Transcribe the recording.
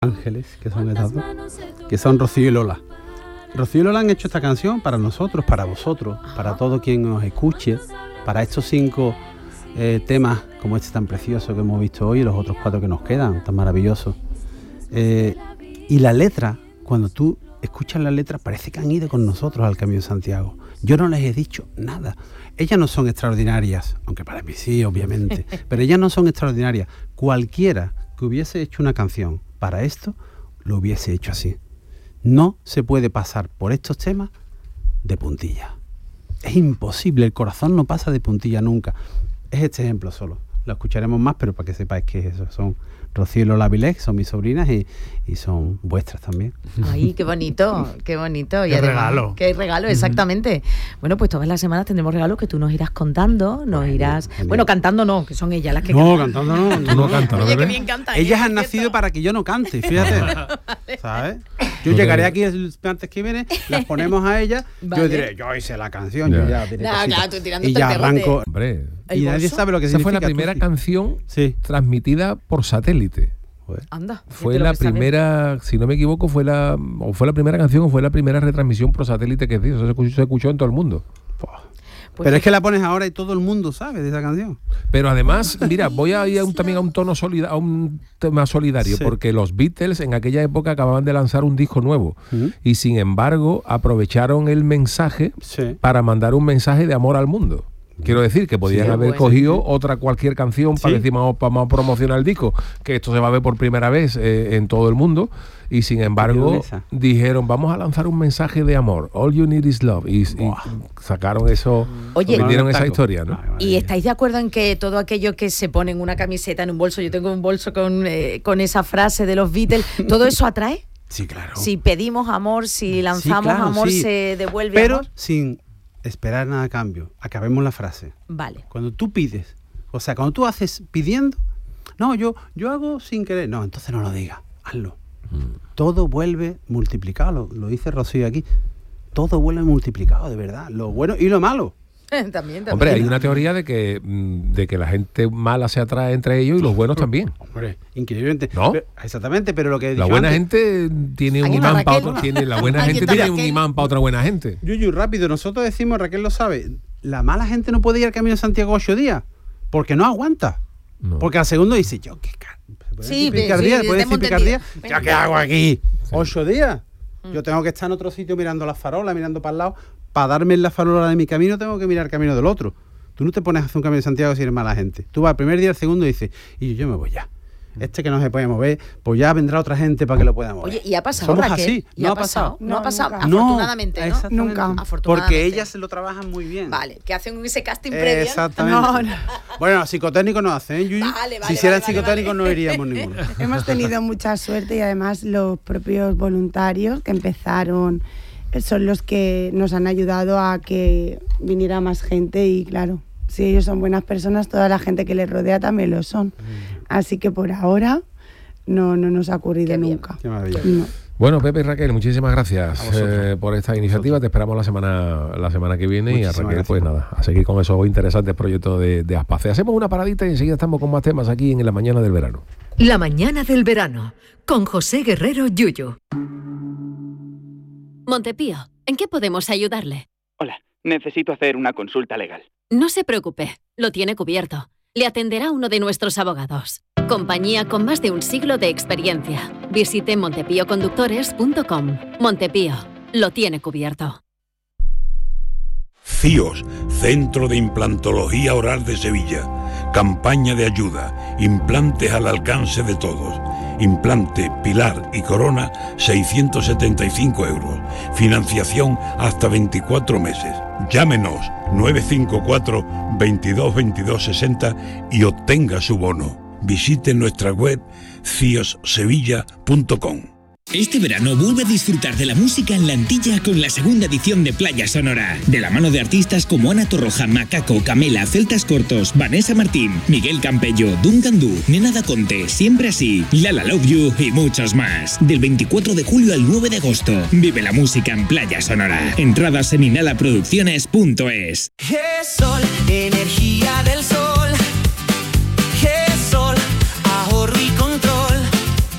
Ángeles, que son estas dos, que son Rocío y Lola. Rocío y Lola han hecho esta canción para nosotros, para vosotros, para todo quien nos escuche, para estos 5 temas como este tan precioso que hemos visto hoy y los otros 4 que nos quedan, tan maravillosos. Y la letra, cuando tú escuchas la letra, parece que han ido con nosotros al Camino de Santiago. Yo no les he dicho nada. Ellas no son extraordinarias, aunque para mí sí, obviamente, pero ellas no son extraordinarias. Cualquiera que hubiese hecho una canción para esto, lo hubiese hecho así. No se puede pasar por estos temas de puntilla. Es imposible, el corazón no pasa de puntilla nunca. Es este ejemplo solo. Lo escucharemos más, pero para que sepáis que eso son Rocío y Lola Vilés, son mis sobrinas y son vuestras también. Ay, qué bonito, qué bonito. Qué regalo. Qué regalo, exactamente. Bueno, pues todas las semanas tendremos regalos que tú nos irás contando, nos irás... Bueno, cantando no, que son ellas las que no, cantan. Cantando no. Tú no cantas, ¿no? Oye, qué bien canta. Ellas han nacido para que yo no cante, fíjate. ¿Sabes? Yo llegaré aquí el antes que viene, las ponemos a ellas, yo diré, yo hice la canción, yo ya diré Claro, tú tirándote y ya el pegote. arranco. Hombre, Y nadie sabe lo que esa significa. fue la primera canción Sí. transmitida por satélite. Anda. Fue la primera, si no me equivoco, fue la primera canción o fue la primera retransmisión por satélite que hizo. Se escuchó en todo el mundo. Pues pero es que la pones ahora y todo el mundo sabe de esa canción. Pero además, mira, voy a ir también a un tono a un tema solidario, Sí. porque los Beatles en aquella época acababan de lanzar un disco nuevo y sin embargo aprovecharon el mensaje para mandar un mensaje de amor al mundo. Quiero decir que podían haber cogido cualquier canción para decir, vamos a promocionar el disco, que esto se va a ver por primera vez en todo el mundo, y sin embargo dijeron, vamos a lanzar un mensaje de amor, all you need is love, y sacaron eso, vendieron esa historia, ¿no? ¿Y estáis de acuerdo en que todo aquello que se pone en una camiseta, en un bolso, yo tengo un bolso con esa frase de los Beatles, todo eso atrae? Sí, claro. Si pedimos amor, si lanzamos amor, se devuelve pero amor. sin esperar nada a cambio. Acabemos la frase. Vale. Cuando tú pides, o sea, cuando tú haces pidiendo, no, yo hago sin querer, no, entonces no lo digas, hazlo. Todo vuelve multiplicado, lo dice Rocío aquí, todo vuelve multiplicado, de verdad, lo bueno y lo malo. También. Hombre, hay una teoría de que la gente mala se atrae entre ellos y los buenos también. Hombre, increíblemente. ¿No? Exactamente, pero lo que he dicho la buena antes, gente tiene un imán para otro, la buena gente tiene un imán para otra buena gente. Yuyu, rápido, nosotros decimos, Raquel lo sabe, la mala gente no puede ir al Camino de Santiago 8 días, porque no aguanta. No. Porque al segundo dice, yo qué picardía, ¿puedes decir picardía? ¿Ya qué hago aquí? 8 días. Yo tengo que estar en otro sitio mirando las farolas, mirando para el lado. Para darme la farola de mi camino tengo que mirar el camino del otro. Tú no te pones a hacer un Camino de Santiago si eres mala gente. Tú vas al primer día, al segundo y dices, y yo me voy ya. Este que no se puede mover, pues ya vendrá otra gente para que lo pueda mover. Oye, ¿y ha pasado, Somos Raquel? así, ¿Y no ha pasado? No ha pasado, nunca. afortunadamente, ¿no? Exactamente. Nunca. Afortunadamente. Porque ellas se lo trabajan muy bien. Vale, que hacen ese casting previo. Exactamente. No. Bueno, psicotécnicos no hacen, ¿eh, Yuyu? Si hicieran psicotécnicos no iríamos ninguno. Hemos tenido mucha suerte y además los propios voluntarios que empezaron son los que nos han ayudado a que viniera más gente y claro, si ellos son buenas personas, toda la gente que les rodea también lo son. Así que por ahora no nos ha ocurrido nunca. Qué maravilla. No. Bueno, Pepe y Raquel, muchísimas gracias por esta iniciativa. Te esperamos la semana que viene. Muchísimas y a Raquel, gracias. Pues nada, a seguir con esos interesantes proyectos de Aspace. Hacemos una paradita y enseguida estamos con más temas aquí en La Mañana del Verano. La Mañana del Verano, con José Guerrero Yuyu. Montepío, ¿en qué podemos ayudarle? Hola, necesito hacer una consulta legal. No se preocupe, lo tiene cubierto. Le atenderá uno de nuestros abogados. Compañía con más de un siglo de experiencia. Visite montepíoconductores.com. Montepío, lo tiene cubierto. CIOS, Centro de Implantología Oral de Sevilla. Campaña de ayuda. Implantes al alcance de todos. Implante, pilar y corona, 675 euros. Financiación hasta 24 meses. Llámenos 954 22 22 60 y obtenga su bono. Visite nuestra web ciossevilla.com. Este verano vuelve a disfrutar de la música en la Antilla con la segunda edición de Playa Sonora. De la mano de artistas como Ana Torroja, Macaco, Camela, Celtas Cortos, Vanessa Martín, Miguel Campello, Duncan Du, Nena Da Conte, Siempre Así, Lala Love You y muchos más. Del 24 de julio al 9 de agosto. Vive la música en Playa Sonora. Entradas en inhalaproducciones.es. Sol, energía del sol.